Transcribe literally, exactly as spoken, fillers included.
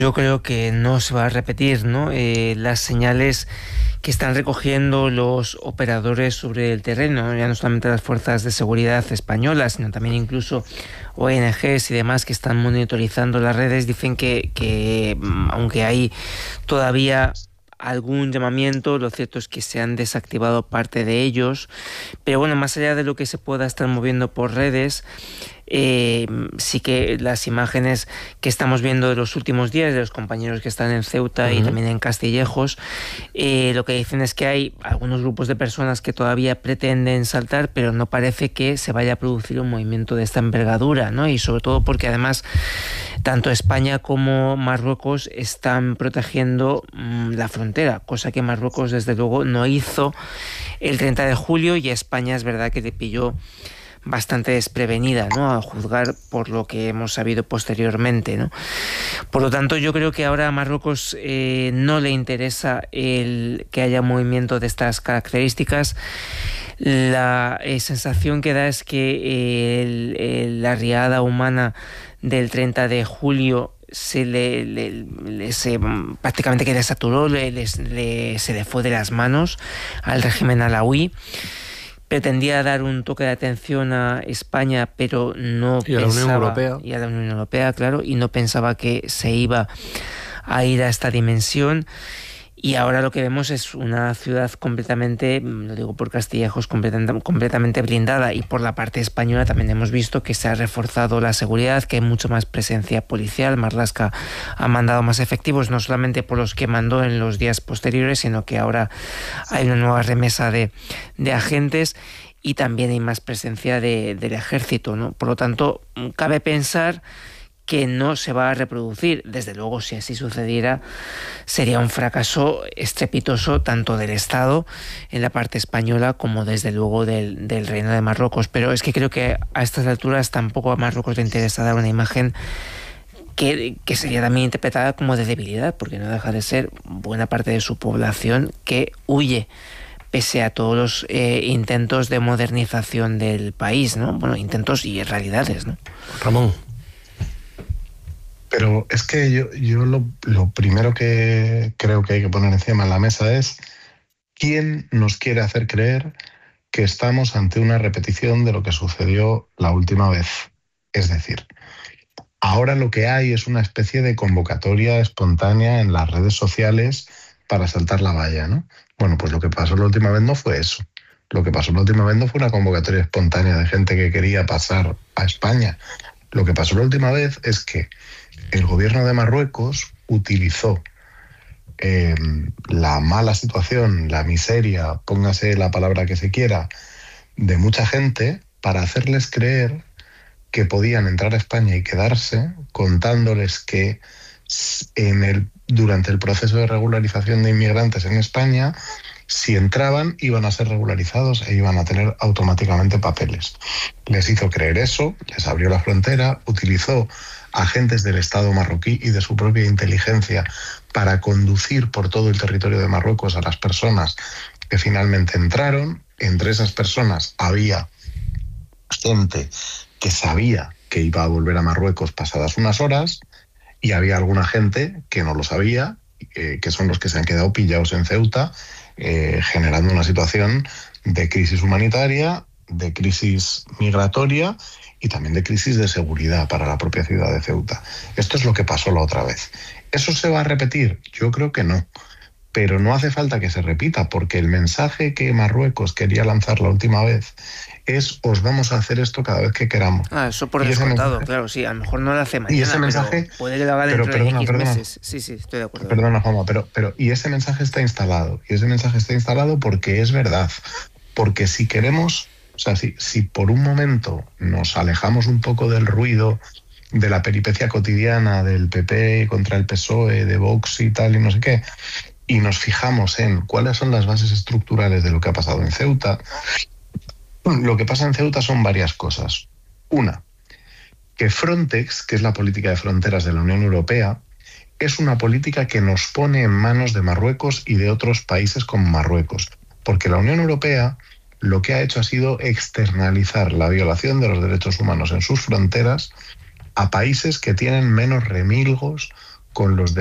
Yo creo que no se va a repetir, ¿no? Eh, las señales que están recogiendo los operadores sobre el terreno, ya no solamente las fuerzas de seguridad españolas, sino también incluso O N Ges y demás que están monitorizando las redes, dicen que, que aunque hay todavía algún llamamiento, lo cierto es que se han desactivado parte de ellos, pero bueno, más allá de lo que se pueda estar moviendo por redes, Eh, sí que las imágenes que estamos viendo de los últimos días de los compañeros que están en Ceuta uh-huh. y también en Castillejos, eh, lo que dicen es que hay algunos grupos de personas que todavía pretenden saltar, pero no parece que se vaya a producir un movimiento de esta envergadura, ¿no? Y sobre todo porque además tanto España como Marruecos están protegiendo mmm, la frontera, cosa que Marruecos desde luego no hizo el treinta de julio, y a España es verdad que le pilló bastante desprevenida, ¿no? A juzgar por lo que hemos sabido posteriormente, ¿no? Por lo tanto, yo creo que ahora a Marruecos eh, no le interesa el que haya movimiento de estas características. La eh, sensación que da es que eh, el, el, la riada humana del treinta de julio se le, le, le se, prácticamente que le saturó, le, le, le, se le fue de las manos al régimen alauí. Pretendía dar un toque de atención a España, pero no y a pensaba, la Unión Europea. y a la Unión Europea, claro, y no pensaba que se iba a ir a esta dimensión. Y ahora lo que vemos es una ciudad completamente, lo digo por Castillejos, completamente, completamente blindada, y por la parte española también hemos visto que se ha reforzado la seguridad, que hay mucha más presencia policial. Marlaska ha mandado más efectivos, no solamente por los que mandó en los días posteriores, sino que ahora hay una nueva remesa de, de agentes, y también hay más presencia de, del ejército, ¿no? Por lo tanto, cabe pensar que no se va a reproducir. Desde luego, si así sucediera, sería un fracaso estrepitoso tanto del Estado en la parte española como desde luego del, del Reino de Marruecos. Pero es que creo que a estas alturas tampoco a Marruecos le interesa dar una imagen que, que sería también interpretada como de debilidad, porque no deja de ser buena parte de su población que huye pese a todos los eh, intentos de modernización del país, ¿no? Bueno, intentos y realidades, ¿no? Ramón. Pero es que yo, yo lo, lo primero que creo que hay que poner encima de la mesa es quién nos quiere hacer creer que estamos ante una repetición de lo que sucedió la última vez. Es decir, ahora lo que hay es una especie de convocatoria espontánea en las redes sociales para saltar la valla, ¿no? Bueno, pues lo que pasó la última vez no fue eso. Lo que pasó la última vez no fue una convocatoria espontánea de gente que quería pasar a España. Lo que pasó la última vez es que el gobierno de Marruecos utilizó eh, la mala situación, la miseria, póngase la palabra que se quiera, de mucha gente para hacerles creer que podían entrar a España y quedarse, contándoles que en el, durante el proceso de regularización de inmigrantes en España, si entraban iban a ser regularizados e iban a tener automáticamente papeles. Les hizo creer eso, les abrió la frontera, utilizó agentes del Estado marroquí y de su propia inteligencia para conducir por todo el territorio de Marruecos a las personas que finalmente entraron. Entre esas personas había gente que sabía que iba a volver a Marruecos pasadas unas horas, y había alguna gente que no lo sabía, eh, que son los que se han quedado pillados en Ceuta, eh, generando una situación de crisis humanitaria, de crisis migratoria y también de crisis de seguridad para la propia ciudad de Ceuta. Esto es lo que pasó la otra vez. ¿Eso se va a repetir? Yo creo que no. Pero no hace falta que se repita, porque el mensaje que Marruecos quería lanzar la última vez es: os vamos a hacer esto cada vez que queramos. Ah, eso por descontado, mensaje, claro, sí, a lo mejor no lo hace mañana, y ese mensaje, pero puede que lo haga dentro pero, perdona, de X perdona, meses. Sí, sí, estoy de acuerdo. Perdona, Juanma, pero, pero y ese mensaje está instalado, y ese mensaje está instalado porque es verdad, porque si queremos, o sea, si, si por un momento nos alejamos un poco del ruido, de la peripecia cotidiana del P P contra el P S O E, de Vox y tal, y no sé qué, y nos fijamos en cuáles son las bases estructurales de lo que ha pasado en Ceuta, lo que pasa en Ceuta son varias cosas. Una, que Frontex, que es la política de fronteras de la Unión Europea, es una política que nos pone en manos de Marruecos y de otros países como Marruecos, porque la Unión Europea lo que ha hecho ha sido externalizar la violación de los derechos humanos en sus fronteras a países que tienen menos remilgos con los